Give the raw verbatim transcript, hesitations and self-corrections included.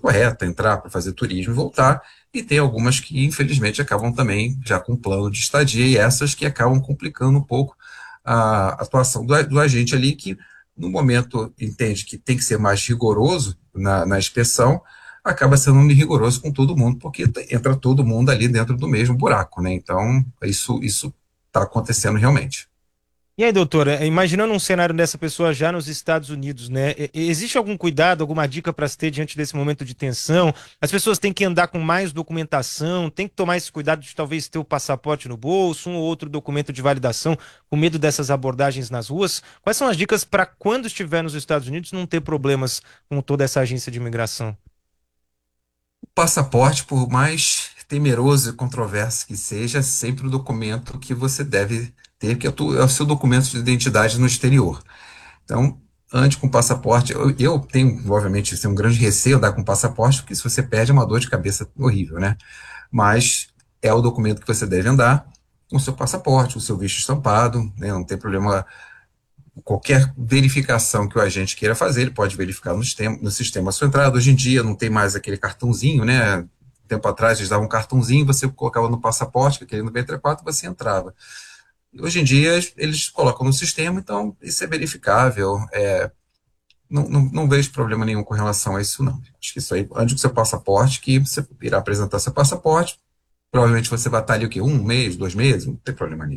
correta, entrar para fazer turismo e voltar, e tem algumas que, infelizmente, acabam também já com plano de estadia, e essas que acabam complicando um pouco a atuação do, do agente ali, que no momento entende que tem que ser mais rigoroso na, na inspeção, acaba sendo rigoroso com todo mundo, porque entra todo mundo ali dentro do mesmo buraco, né? Então, isso isso está acontecendo realmente. E aí, doutora, eh, imaginando um cenário dessa pessoa já nos Estados Unidos, né? e- e- Existe algum cuidado, alguma dica para se ter diante desse momento de tensão? As pessoas têm que andar com mais documentação, têm que tomar esse cuidado de talvez ter o passaporte no bolso, um ou outro documento de validação, com medo dessas abordagens nas ruas. Quais são as dicas para quando estiver nos Estados Unidos não ter problemas com toda essa agência de imigração? O passaporte, por mais temeroso e controverso que seja, é sempre o documento que você deve ter, que é o tu- é o seu documento de identidade no exterior. Então, ande com passaporte. Eu, eu tenho, obviamente, assim, um grande receio de andar com passaporte, porque se você perde é uma dor de cabeça horrível, né? Mas é o documento que você deve andar com o seu passaporte, o seu visto estampado, né? Não tem problema. Qualquer verificação que o agente queira fazer, ele pode verificar no sistema, no sistema a sua entrada. Hoje em dia não tem mais aquele cartãozinho, né? Tempo atrás eles davam um cartãozinho, você colocava no passaporte, aquele no B trinta e quatro, você entrava. Hoje em dia eles colocam no sistema, então isso é verificável. É, não, não, não vejo problema nenhum com relação a isso, não. Acho que isso aí, ande com seu passaporte, que você irá apresentar seu passaporte, provavelmente você vai estar ali o quê? Um mês, dois meses, não tem problema nenhum.